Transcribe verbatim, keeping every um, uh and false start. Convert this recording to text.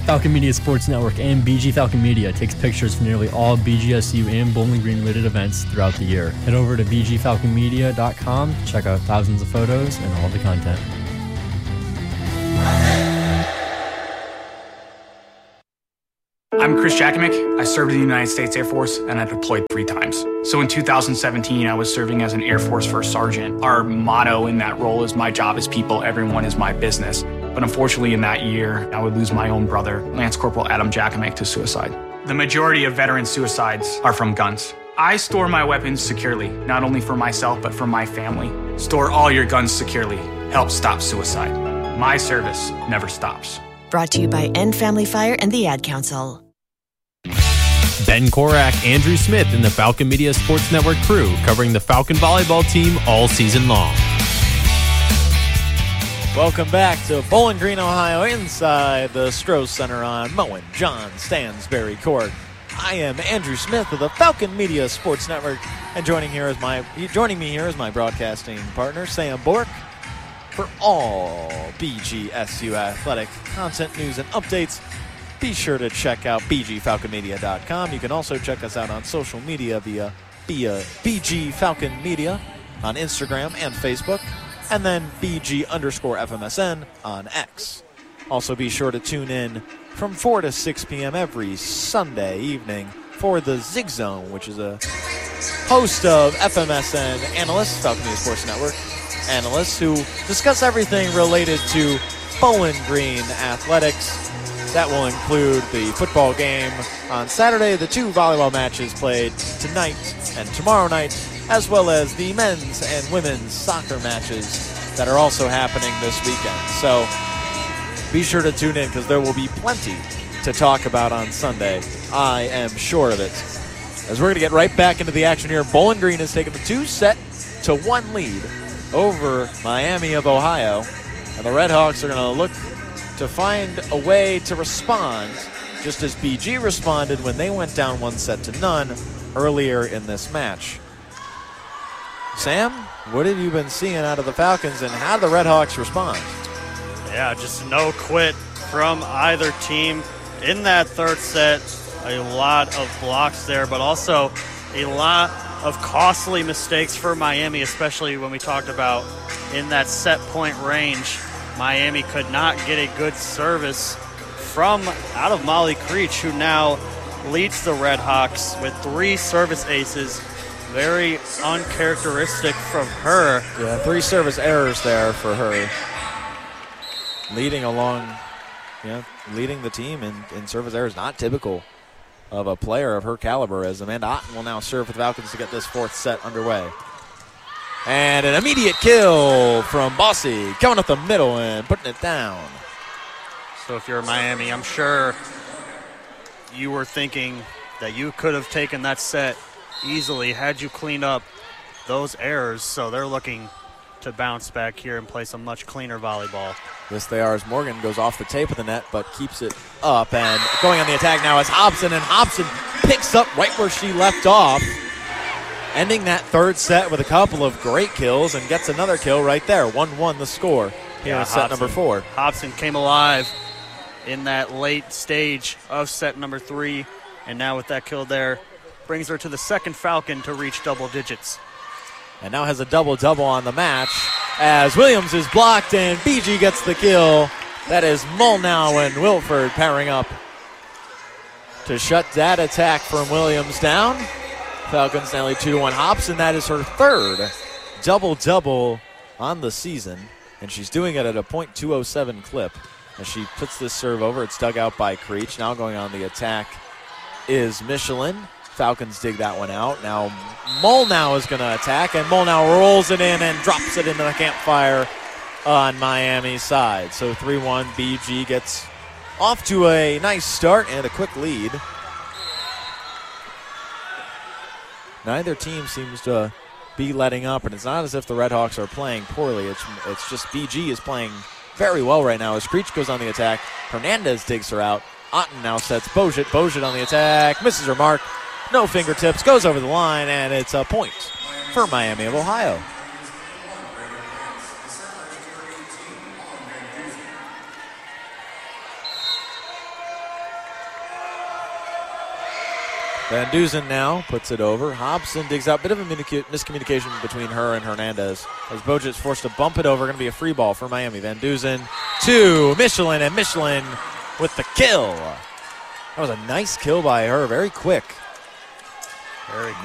Falcon Media Sports Network and B G Falcon Media takes pictures for nearly all B G S U and Bowling Green related events throughout the year. Head over to b g falcon media dot com to check out thousands of photos and all the content. I'm Chris Jakomick. I served in the United States Air Force and I deployed three times. So in two thousand seventeen, I was serving as an Air Force First Sergeant. Our motto in that role is my job is people, everyone is my business. But unfortunately in that year, I would lose my own brother, Lance Corporal Adam Jakomick, to suicide. The majority of veteran suicides are from guns. I store my weapons securely, not only for myself, but for my family. Store all your guns securely. Help stop suicide. My service never stops. Brought to you by End Family Fire and the Ad Council. Ben Korak, Andrew Smith, and the Falcon Media Sports Network crew covering the Falcon volleyball team all season long. Welcome back to Bowling Green, Ohio, inside the Stroh Center on Moen John Stansberry Court. I am Andrew Smith of the Falcon Media Sports Network, and joining here is my joining me here is my broadcasting partner, Sam Bork, for all B G S U athletic content, news, and updates. Be sure to check out b g falcon media dot com. You can also check us out on social media via, via B G Falcon Media on Instagram and Facebook, and then B G underscore F M S N on X. Also be sure to tune in from four to six p.m. every Sunday evening for the Zig Zone, which is a host of F M S N analysts, Falcon Media Sports Network analysts, who discuss everything related to Bowling Green athletics. That will include the football game on Saturday, the two volleyball matches played tonight and tomorrow night, as well as the men's and women's soccer matches that are also happening this weekend. So be sure to tune in because there will be plenty to talk about on Sunday. I am sure of it. As we're going to get right back into the action here, Bowling Green has taken the two-set to one lead over Miami of Ohio, and the Red Hawks are going to look to find a way to respond, just as B G responded when they went down one set to none earlier in this match. Sam, what have you been seeing out of the Falcons, and how do the Red Hawks respond? Yeah, just no quit from either team in that third set. A lot of blocks there, but also a lot of costly mistakes for Miami, especially when we talked about in that set point range. Miami could not get a good service from out of Molly Creech, who now leads the Red Hawks with three service aces. Very uncharacteristic from her. Yeah, three service errors there for her. Leading along, yeah, leading the team in, in service errors. Not typical of a player of her caliber, as Amanda Otten will now serve for the Falcons to get this fourth set underway. And an immediate kill from Bossy, coming up the middle and putting it down. So if you're Miami, I'm sure you were thinking that you could have taken that set easily had you cleaned up those errors. So they're looking to bounce back here and play some much cleaner volleyball. Yes, they are, as Morgan goes off the tape of the net but keeps it up. And going on the attack now is Hobson, and Hobson picks up right where she left off, ending that third set with a couple of great kills, and gets another kill right there. one one the score here yeah, in set Hobson, number four. Hobson came alive in that late stage of set number three, and now with that kill there, brings her to the second Falcon to reach double digits. And now has a double-double on the match as Williams is blocked and B G gets the kill. That is Molnau and Wilford pairing up to shut that attack from Williams down. Falcons now lead two to one. Hobson, that is her third double-double on the season, and she's doing it at a point two oh seven clip. As she puts this serve over, it's dug out by Creech. Now going on the attack is Michelin. Falcons dig that one out. Now Molnau is going to attack, and Molnau rolls it in and drops it into the campfire on Miami's side. So three one, B G gets off to a nice start and a quick lead. Neither team seems to be letting up, and it's not as if the Red Hawks are playing poorly. It's, it's just B G is playing very well right now as Creech goes on the attack. Hernandez digs her out. Otten now sets Bojet. Bojet on the attack, misses her mark. No fingertips, goes over the line, and it's a point for Miami of Ohio. Van Duzen now puts it over. Hobson digs out. Bit of a miscommunication between her and Hernandez as Bojic's forced to bump it over. Going to be a free ball for Miami. Van Duzen to Michelin, and Michelin with the kill. That was a nice kill by her. Very quick. Very